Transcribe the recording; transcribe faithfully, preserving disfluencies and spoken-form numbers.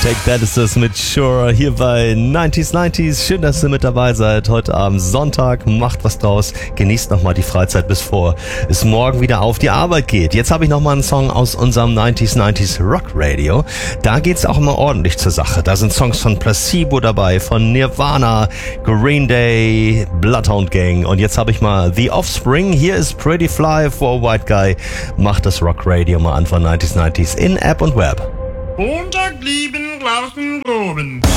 Take That ist es mit Sure hier bei neunzig neunzig. Schön, dass ihr mit dabei seid. Heute Abend Sonntag, macht was draus. Genießt nochmal die Freizeit, bis vor es morgen wieder auf die Arbeit geht. Jetzt habe ich nochmal einen Song aus unserem neunzig neunzig Rock Radio. Da geht's auch immer ordentlich zur Sache. Da sind Songs von Placebo dabei, von Nirvana, Green Day, Bloodhound Gang. Und jetzt habe ich mal The Offspring. Hier ist Pretty Fly for a White Guy. Macht das Rock Radio mal an von neunzig neunzig in App und Web. Montag lieben, draußen droben.